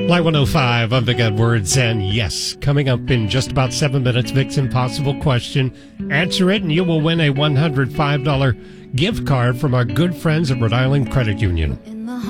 Live 105, I'm Vic Edwards, and yes, coming up in just about 7 minutes, Vic's Impossible Question. Answer it, and you will win a $105 gift card from our good friends at Rhode Island Credit Union.